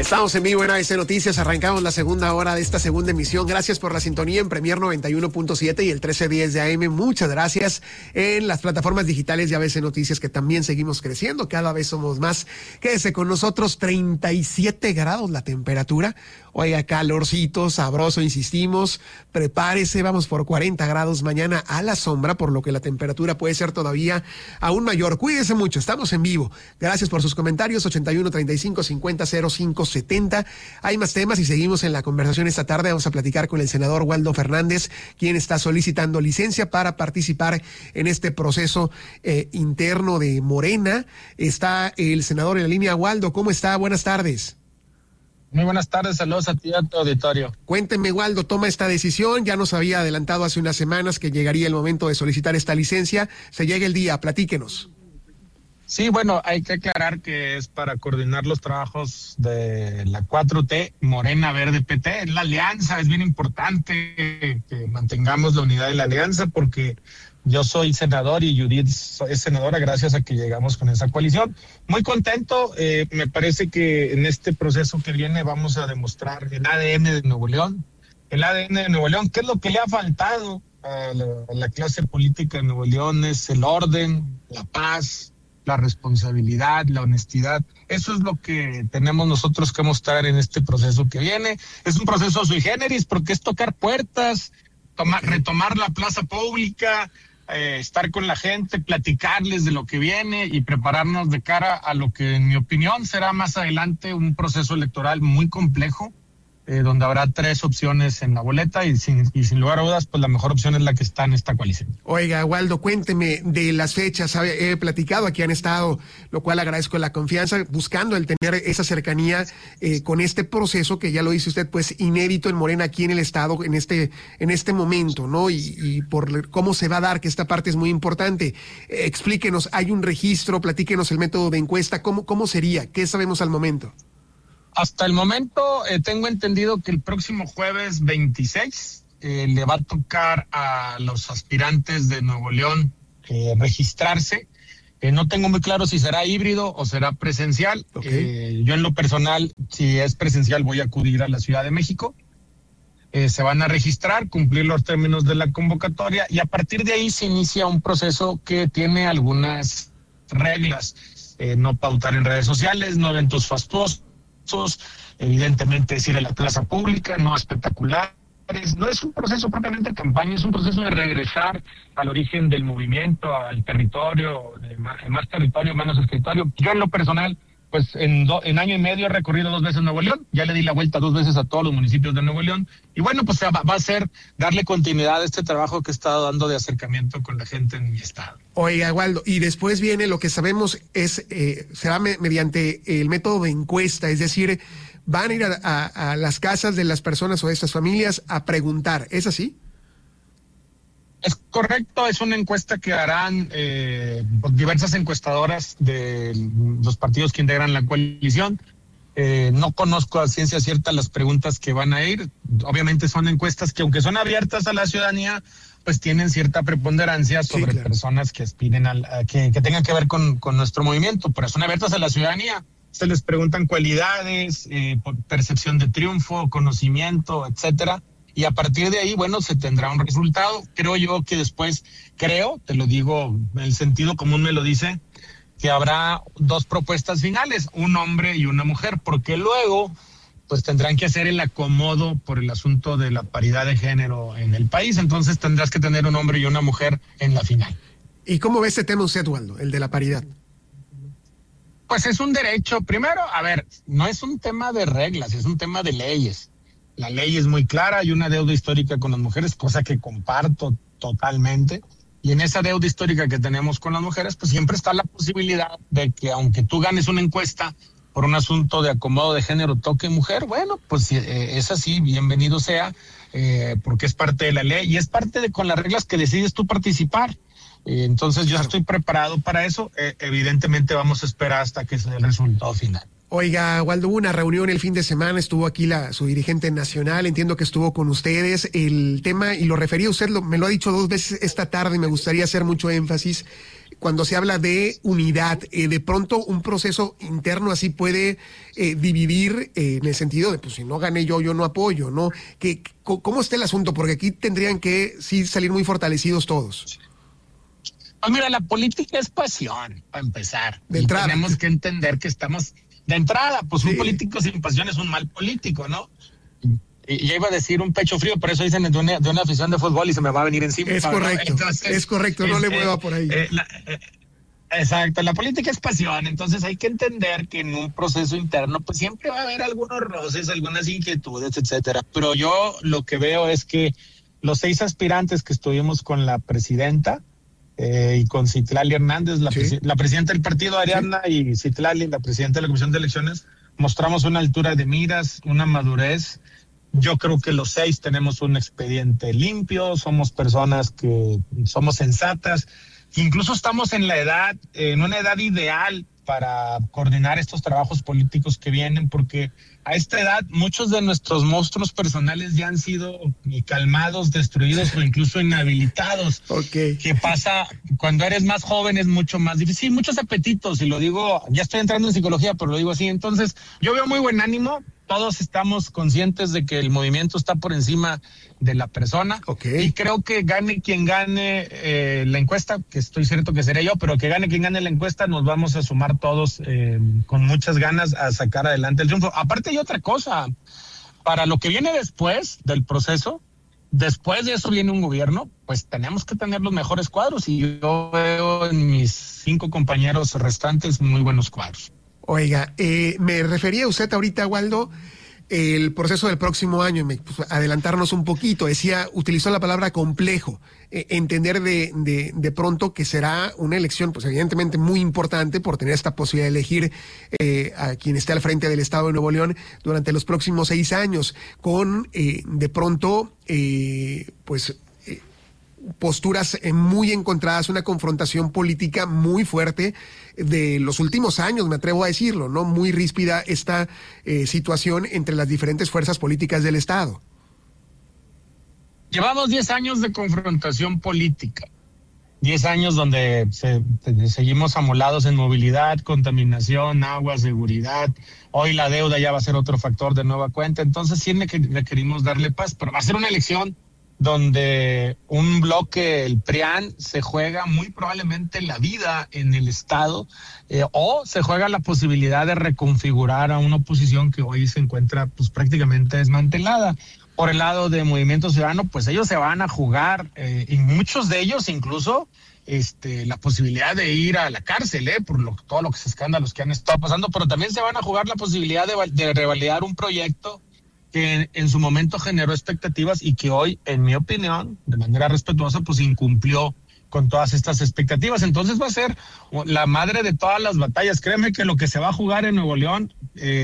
Estamos en vivo en ABC Noticias, arrancamos la segunda hora de esta segunda emisión. Gracias por la sintonía en Premier 91.7 y el 1310 de AM. Muchas gracias en las plataformas digitales de ABC Noticias, que también seguimos creciendo, cada vez somos más. Quédese con nosotros, 37 grados la temperatura. Oiga, calorcito, sabroso, insistimos. Prepárese, vamos por 40 grados mañana a la sombra, por lo que la temperatura puede ser todavía aún mayor. Cuídese mucho, estamos en vivo. Gracias por sus comentarios, 81 35 50 05 70. Hay más temas y seguimos en la conversación esta tarde. Vamos a platicar con el senador Waldo Fernández, quien está solicitando licencia para participar en este proceso interno de Morena. Está el senador en la línea. Waldo, ¿cómo está? Buenas tardes. Muy buenas tardes, saludos a ti y a tu auditorio. Cuénteme, Waldo, toma esta decisión, ya nos había adelantado hace unas semanas que llegaría el momento de solicitar esta licencia, se llega el día, platíquenos. Sí, bueno, hay que aclarar que es para coordinar los trabajos de la 4T, Morena Verde PT, la alianza, es bien importante que mantengamos la unidad de la alianza porque yo soy senador y Judith es senadora gracias a que llegamos con esa coalición. Muy contento, me parece que en este proceso que viene vamos a demostrar el ADN de Nuevo León. El ADN de Nuevo León, ¿qué es lo que le ha faltado a la clase política de Nuevo León? Es el orden, la paz, la responsabilidad, la honestidad. Eso es lo que tenemos nosotros que mostrar en este proceso que viene. Es un proceso sui generis porque es tocar puertas, retomar la plaza pública, estar con la gente, platicarles de lo que viene y prepararnos de cara a lo que, en mi opinión, será más adelante un proceso electoral muy complejo, donde habrá 3 opciones en la boleta y sin lugar a dudas, pues la mejor opción es la que está en esta coalición. Oiga, Waldo, cuénteme de las fechas. He platicado, aquí han estado, lo cual agradezco la confianza, buscando el tener esa cercanía con este proceso que ya lo dice usted, pues inédito en Morena aquí en el estado en este momento, ¿no? Y por cómo se va a dar, que esta parte es muy importante. Explíquenos, hay un registro, platíquenos el método de encuesta, ¿cómo sería? ¿Qué sabemos al momento? Hasta el momento tengo entendido que el próximo jueves 26 le va a tocar a los aspirantes de Nuevo León registrarse. No tengo muy claro si será híbrido o será presencial. Okay. Yo en lo personal, si es presencial, voy a acudir a la Ciudad de México. Se van a registrar, cumplir los términos de la convocatoria y a partir de ahí se inicia un proceso que tiene algunas reglas. No pautar en redes sociales, no eventos fastuosos, evidentemente es ir a la plaza pública, no espectaculares. No es un proceso propiamente de campaña, es un proceso de regresar al origen del movimiento, al territorio, más territorio, menos escritorio. Yo en lo personal, pues en año y medio he recorrido 2 veces Nuevo León, ya le di la vuelta 2 veces a todos los municipios de Nuevo León, y bueno, pues va a ser darle continuidad a este trabajo que he estado dando de acercamiento con la gente en mi estado. Oiga, Waldo, y después viene lo que sabemos será mediante el método de encuesta, es decir, van a ir a las casas de las personas o de estas familias a preguntar, ¿es así? Es correcto, es una encuesta que harán diversas encuestadoras de los partidos que integran la coalición. No conozco a ciencia cierta las preguntas que van a ir. Obviamente son encuestas que, aunque son abiertas a la ciudadanía, pues tienen cierta preponderancia sobre sí, claro, personas que aspiren que tengan que ver con nuestro movimiento, pero son abiertas a la ciudadanía. Se les preguntan cualidades, percepción de triunfo, conocimiento, etcétera. Y a partir de ahí, bueno, se tendrá un resultado. Creo yo que después, te lo digo, el sentido común me lo dice, que habrá 2 propuestas finales, un hombre y una mujer, porque luego, pues tendrán que hacer el acomodo por el asunto de la paridad de género en el país. Entonces tendrás que tener un hombre y una mujer en la final. ¿Y cómo ve este tema usted, Waldo, el de la paridad? Pues es un derecho. Primero, a ver, no es un tema de reglas, es un tema de leyes. La ley es muy clara, hay una deuda histórica con las mujeres, cosa que comparto totalmente. Y en esa deuda histórica que tenemos con las mujeres, pues siempre está la posibilidad de que aunque tú ganes una encuesta por un asunto de acomodo de género toque mujer, bueno, pues si es así, bienvenido sea, porque es parte de la ley y es parte con las reglas que decides tú participar. Entonces yo estoy preparado para eso. Evidentemente vamos a esperar hasta que sea el resultado final. Oiga, Waldo, hubo una reunión el fin de semana, estuvo aquí su dirigente nacional, entiendo que estuvo con ustedes. El tema, y lo refería usted, me lo ha dicho 2 veces esta tarde, me gustaría hacer mucho énfasis. cuando se habla de unidad, de pronto un proceso interno así puede dividir en el sentido de, pues si no gané yo no apoyo, ¿no? ¿Cómo está el asunto? Porque aquí tendrían que sí salir muy fortalecidos todos. Pues mira, la política es pasión, para empezar. De entrada. Tenemos que entender que estamos, de entrada, pues sí. Un político sin pasión es un mal político, ¿no? Y ya iba a decir un pecho frío, por eso dicen de una afición de fútbol y se me va a venir encima. Es correcto, entonces, es correcto, no le mueva por ahí. Exacto, la política es pasión, entonces hay que entender que en un proceso interno pues siempre va a haber algunos roces, algunas inquietudes, etcétera. Pero yo lo que veo es que los 6 aspirantes que estuvimos con la presidenta, y con Citlali Hernández, la presidenta del partido, Ariadna, sí. Y Citlali, la presidenta de la Comisión de Elecciones, mostramos una altura de miras, una madurez. Yo creo que los 6 tenemos un expediente limpio, somos personas que somos sensatas, incluso estamos en una edad ideal para coordinar estos trabajos políticos que vienen, porque a esta edad muchos de nuestros monstruos personales ya han sido calmados, destruidos o incluso inhabilitados. Okay. ¿Qué pasa? Cuando eres más joven es mucho más difícil, muchos apetitos, y lo digo, ya estoy entrando en psicología, pero lo digo así. Entonces, yo veo muy buen ánimo, todos estamos conscientes de que el movimiento está por encima de la persona, okay. Y creo que gane quien gane la encuesta, que estoy cierto que seré yo, pero que gane quien gane la encuesta, nos vamos a sumar todos con muchas ganas a sacar adelante el triunfo. Aparte hay otra cosa, para lo que viene después del proceso, después de eso viene un gobierno, pues tenemos que tener los mejores cuadros, y yo veo en mis 5 compañeros restantes muy buenos cuadros. Oiga, me refería usted ahorita, Waldo, el proceso del próximo año, adelantarnos un poquito, utilizó la palabra complejo, entender de pronto que será una elección, pues evidentemente muy importante por tener esta posibilidad de elegir a quien esté al frente del Estado de Nuevo León durante los próximos 6 años, con de pronto, posturas muy encontradas, una confrontación política muy fuerte de los últimos años, me atrevo a decirlo, ¿no? Muy ríspida esta situación entre las diferentes fuerzas políticas del Estado. Llevamos 10 años de confrontación política, 10 años donde seguimos amolados en movilidad, contaminación, agua, seguridad. Hoy la deuda ya va a ser otro factor de nueva cuenta, entonces sí requerimos darle paz, pero va a ser una elección donde un bloque, el PRIAN, se juega muy probablemente la vida en el Estado, o se juega la posibilidad de reconfigurar a una oposición que hoy se encuentra pues prácticamente desmantelada. Por el lado de Movimiento Ciudadano, pues ellos se van a jugar, y muchos de ellos incluso la posibilidad de ir a la cárcel, por todos los escándalos que han estado pasando, pero también se van a jugar la posibilidad de revalidar un proyecto que en su momento generó expectativas y que hoy, en mi opinión, de manera respetuosa, pues incumplió con todas estas expectativas. Entonces va a ser la madre de todas las batallas. Créeme que lo que se va a jugar en Nuevo León,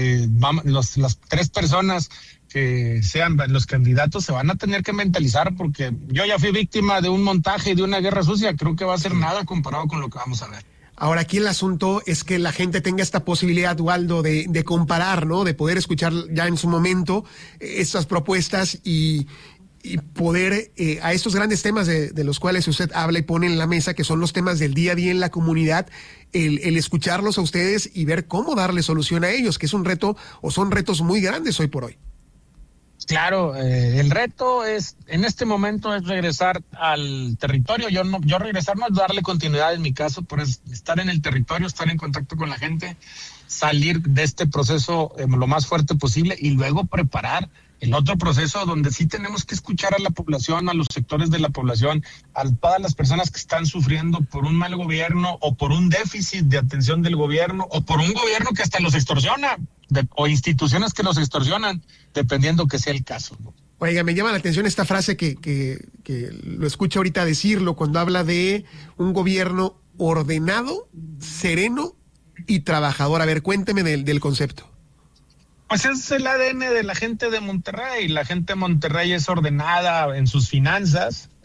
las 3 personas que sean los candidatos se van a tener que mentalizar, porque yo ya fui víctima de un montaje y de una guerra sucia. Creo que va a ser nada comparado con lo que vamos a ver. Ahora, aquí el asunto es que la gente tenga esta posibilidad, Waldo, de comparar, ¿no? De poder escuchar ya en su momento estas propuestas y poder, a estos grandes temas de los cuales usted habla y pone en la mesa, que son los temas del día a día en la comunidad, el escucharlos a ustedes y ver cómo darle solución a ellos, que es un reto, o son retos muy grandes hoy por hoy. Claro, el reto en este momento es regresar al territorio. Yo regresar no es darle continuidad en mi caso, pero es estar en el territorio, estar en contacto con la gente, salir de este proceso lo más fuerte posible y luego preparar el otro proceso donde sí tenemos que escuchar a la población, a los sectores de la población, a todas las personas que están sufriendo por un mal gobierno o por un déficit de atención del gobierno o por un gobierno que hasta los extorsiona o instituciones que los extorsionan, dependiendo que sea el caso, ¿no? Oiga, me llama la atención esta frase que lo escucho ahorita decirlo cuando habla de un gobierno ordenado, sereno y trabajador. A ver, cuénteme del concepto. Pues es el ADN de la gente de Monterrey. La gente de Monterrey es ordenada en sus finanzas,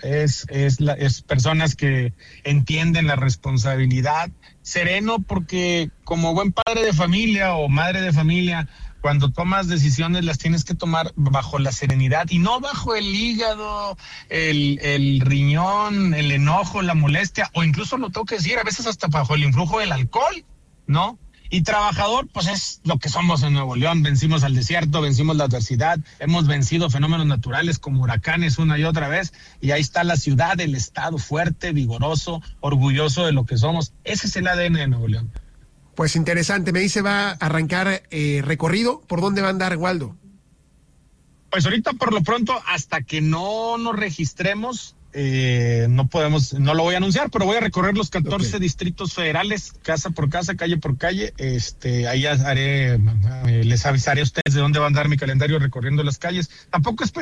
es personas que entienden la responsabilidad. Sereno porque como buen padre de familia o madre de familia, cuando tomas decisiones las tienes que tomar bajo la serenidad y no bajo el hígado, el riñón, el enojo, la molestia, o incluso lo tengo que decir, a veces hasta bajo el influjo del alcohol, ¿no? Y trabajador, pues es lo que somos en Nuevo León. Vencimos al desierto, vencimos la adversidad, hemos vencido fenómenos naturales como huracanes una y otra vez, y ahí está la ciudad, el estado fuerte, vigoroso, orgulloso de lo que somos. Ese es el ADN de Nuevo León. Pues interesante, me dice va a arrancar recorrido. ¿Por dónde va a andar, Waldo? Pues ahorita por lo pronto, hasta que no nos registremos, no lo voy a anunciar, pero voy a recorrer los 14 distritos federales, casa por casa, calle por calle. Ahí les avisaré a ustedes de dónde va a andar mi calendario recorriendo las calles. Tampoco es